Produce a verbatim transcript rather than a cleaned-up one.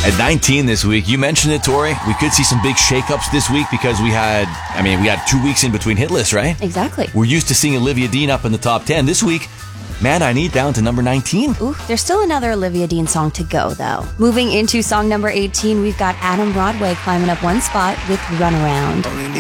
At nineteen this week, you mentioned it, Tori. We could see some big shakeups this week because we had, I mean, we had two weeks in between hit lists, right? Exactly. We're used to seeing Olivia Dean up in the top ten. This week, Man I Need down to number nineteen. Ooh, there's still another Olivia Dean song to go, though. Moving into song number eighteen, we've got Adam Broadway climbing up one spot with Runaround.